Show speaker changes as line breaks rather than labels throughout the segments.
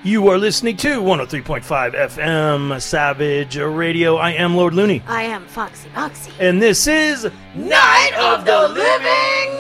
You are listening to 103.5 FM Savage Radio. I am Lord Looney.
I am Foxy Foxy.
And this is
Night of the Living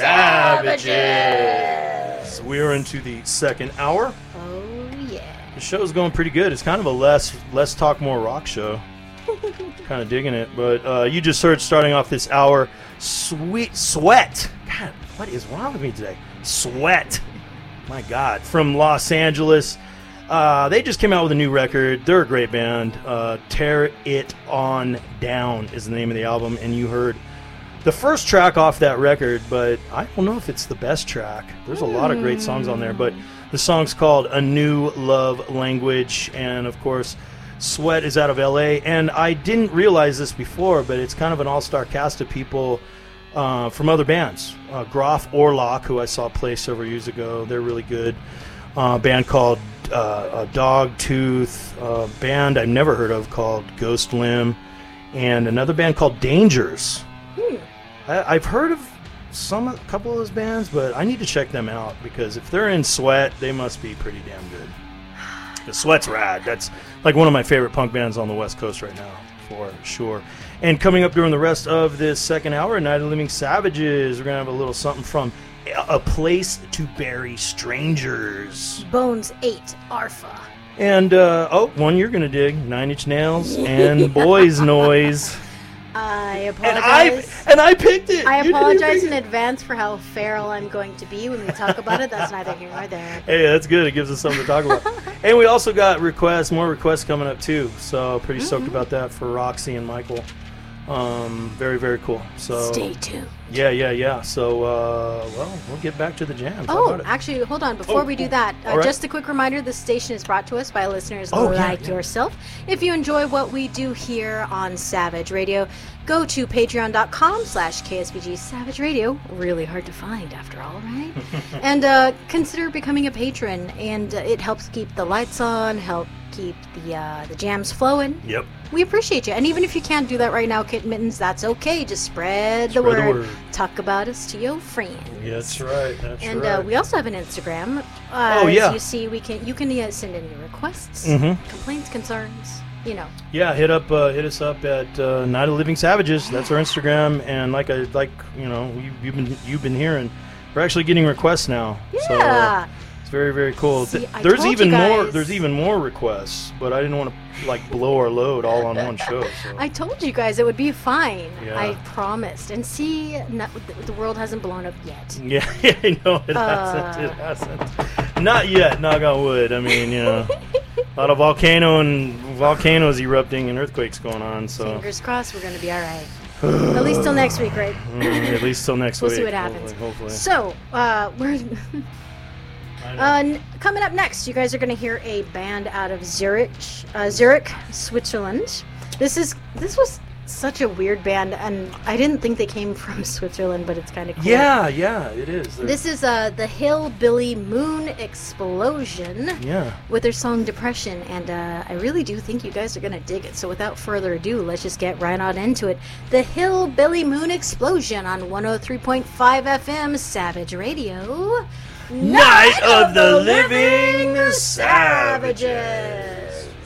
Savages.
We are into the second hour.
Oh, yeah.
The show's going pretty good. It's kind of a less talk, more rock show. Kind of digging it. But you just heard starting off this hour, Sweet Sweat. God, what is wrong with me today? Sweat. My God. From Los Angeles. They just came out with a new record. They're a great band. Tear It On Down is the name of the album. And you heard the first track off that record, but I don't know if it's the best track. There's a lot of great songs on there, but the song's called A New Love Language. And, of course, Sweat is out of L.A. And I didn't realize this before, but it's kind of an all-star cast of people from other bands. Groff Orlock, who I saw play several years ago. They're really good. A band called Dogtooth, a band I've never heard of called Ghost Limb, and another band called Dangers. I've heard of a couple of those bands, but I need to check them out because if they're in Sweat, they must be pretty damn good. The Sweat's rad. That's like one of my favorite punk bands on the West Coast right now, for sure. And coming up during the rest of this second hour, Night of the Living Savages, we're going to have a little something from A Place to Bury Strangers.
Bones 8, Arfa.
And, one you're going to dig, Nine Inch Nails and Boys Noise.
I apologize.
And I picked it.
I apologize in advance for how feral I'm going to be when we talk about it. That's neither here nor there.
Hey, that's good. It gives us something to talk about. And we also got more requests coming up, too. So pretty stoked about that for Roxy and Michael. Very, very cool. So
stay tuned.
Yeah. So, we'll get back to the jams.
Actually, hold on. Before we do that,
right.
Just a quick reminder, this station is brought to us by listeners like yourself. If you enjoy what we do here on Savage Radio, go to patreon.com/KSBG Savage Radio. Really hard to find, after all, right? And consider becoming a patron, and it helps keep the lights on, help keep the jams flowing.
Yep.
We appreciate you. And even if you can't do that right now, Kit Mittens, that's okay. Just spread the word. Talk about us to your friends.
Yeah, that's right.
And we also have an Instagram.
As
you see, you can send in your requests, complaints, concerns.
Yeah, hit us up at Night of the Living Savages. That's our Instagram. And you've been hearing, we're actually getting requests now.
Yeah.
So, very, very cool.
See,
there's even more requests, but I didn't want to blow our load all on one show. So.
I told you guys it would be fine.
Yeah.
I promised. And see, the world hasn't blown up yet.
Yeah, no, it hasn't. Not yet, knock on wood. I mean, a lot of volcanoes erupting and earthquakes going on. So
fingers crossed, we're going to be all right. At least till next week, right?
At least till next week.
We'll see what happens.
Hopefully.
So, we're... coming up next, you guys are going to hear a band out of Zurich, Switzerland. This was such a weird band, and I didn't think they came from Switzerland, but it's kind of cool.
Yeah, it is.
This is the Hillbilly Moon Explosion.
Yeah. With
their song Depression, and I really do think you guys are going to dig it. So without further ado, let's just get right on into it. The Hillbilly Moon Explosion on 103.5 FM Savage Radio.
Night of the Living Savages.